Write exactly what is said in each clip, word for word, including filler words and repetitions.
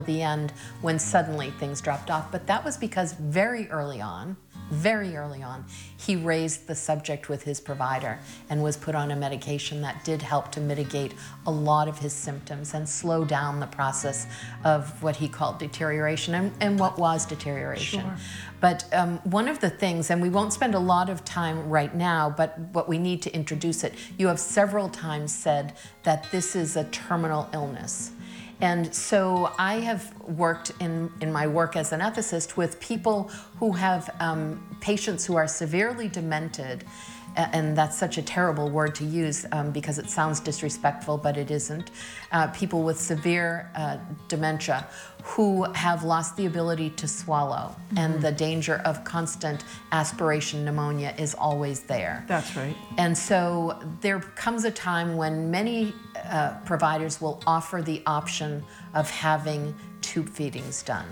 the end when suddenly things dropped off. But that was because very early on, very early on, he raised the subject with his provider and was put on a medication that did help to mitigate a lot of his symptoms and slow down the process of what he called deterioration and, and what was deterioration. Sure. But um, one of the things, and we won't spend a lot of time right now, but, but we need to introduce it. You have several times said that this is a terminal illness. And so I have worked in, in my work as an ethicist with people who have um, patients who are severely demented, and that's such a terrible word to use um, because it sounds disrespectful, but it isn't. Uh, people with severe uh, dementia who have lost the ability to swallow, mm-hmm. and the danger of constant aspiration pneumonia is always there. That's right. And so there comes a time when many uh, providers will offer the option of having tube feedings done.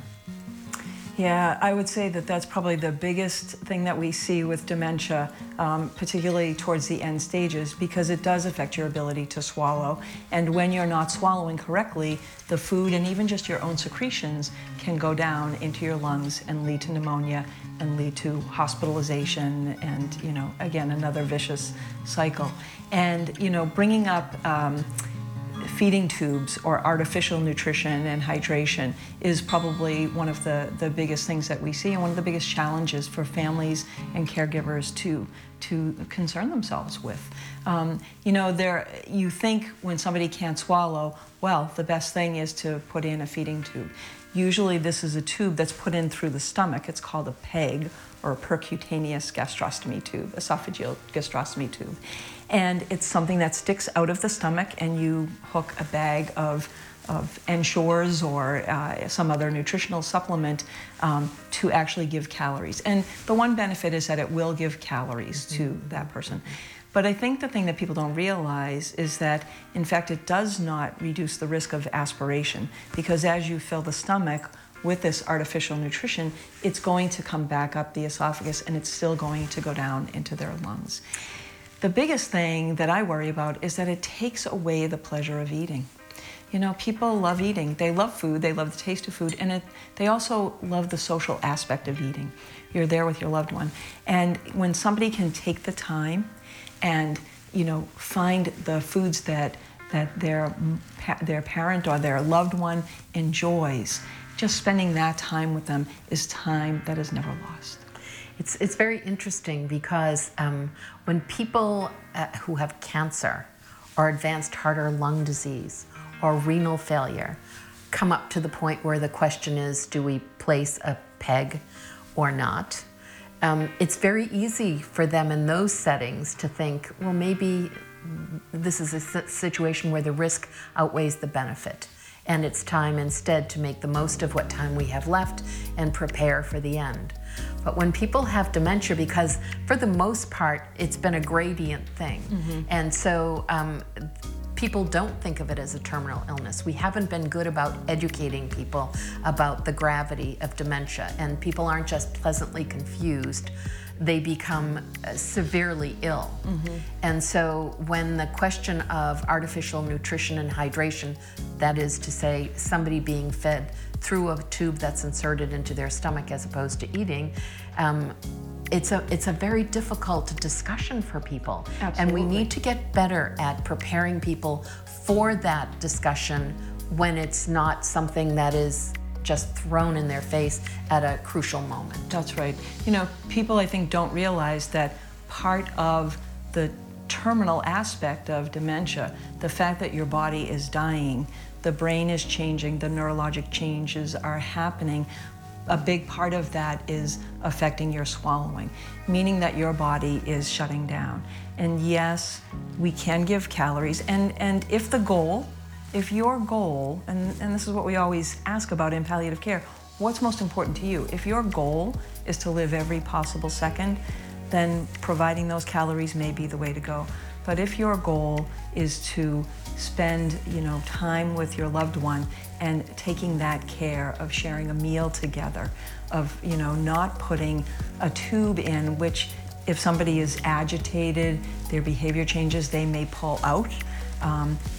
Yeah, I would say that that's probably the biggest thing that we see with dementia, um, particularly towards the end stages, because it does affect your ability to swallow. And when you're not swallowing correctly, the food and even just your own secretions can go down into your lungs and lead to pneumonia and lead to hospitalization and, you know, again, another vicious cycle. And, you know, bringing up um, feeding tubes or artificial nutrition and hydration is probably one of the, the biggest things that we see and one of the biggest challenges for families and caregivers to, to concern themselves with. Um, you know, there, you think when somebody can't swallow, well, the best thing is to put in a feeding tube. Usually this is a tube that's put in through the stomach. It's called a PEG, or a percutaneous gastrostomy tube, esophageal gastrostomy tube. And it's something that sticks out of the stomach, and you hook a bag of, of Ensures or uh, some other nutritional supplement um, to actually give calories. And the one benefit is that it will give calories to that person. But I think the thing that people don't realize is that, in fact, it does not reduce the risk of aspiration, because as you fill the stomach with this artificial nutrition, it's going to come back up the esophagus and it's still going to go down into their lungs. The biggest thing that I worry about is that it takes away the pleasure of eating. You know, people love eating. They love food, they love the taste of food, and it, they also love the social aspect of eating. You're there with your loved one. And when somebody can take the time and, you know, find the foods that, that their, their parent or their loved one enjoys, just spending that time with them is time that is never lost. It's, it's very interesting because um, when people uh, who have cancer or advanced heart or lung disease or renal failure come up to the point where the question is, do we place a PEG or not? Um, it's very easy for them in those settings to think, well, maybe this is a situation where the risk outweighs the benefit. And it's time instead to make the most of what time we have left and prepare for the end. But when people have dementia, because for the most part, it's been a gradient thing. Mm-hmm. And so um, people don't think of it as a terminal illness. We haven't been good about educating people about the gravity of dementia. And people aren't just pleasantly confused, they become uh, severely ill. Mm-hmm. And so when the question of artificial nutrition and hydration, that is to say somebody being fed through a tube that's inserted into their stomach as opposed to eating, um, it's a, it's a very difficult discussion for people. Absolutely. And we need to get better at preparing people for that discussion when it's not something that is just thrown in their face at a crucial moment. That's right. You know, people I think don't realize that part of the terminal aspect of dementia, the fact that your body is dying, the brain is changing, the neurologic changes are happening, a big part of that is affecting your swallowing, meaning that your body is shutting down. And yes, we can give calories, and, and if the goal, if your goal, and, and this is what we always ask about in palliative care, what's most important to you? If your goal is to live every possible second, then providing those calories may be the way to go. But if your goal is to spend, you know, time with your loved one and taking that care of sharing a meal together, of, you know, not putting a tube in which if somebody is agitated, their behavior changes, they may pull out. Um,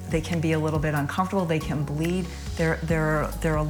they can be a little bit uncomfortable. They can bleed. There, there, are, there are